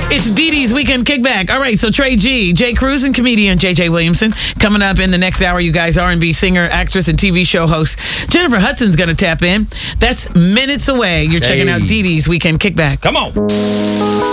It's Dee Dee's Weekend Kickback. All right, so Trey G, Jay Cruz, and comedian JJ Williamson. Coming up in the next hour, you guys, R&B singer, actress, and TV show host Jennifer Hudson's going to tap in. That's minutes away. You're checking out Dee Dee's Weekend Kickback. Come on.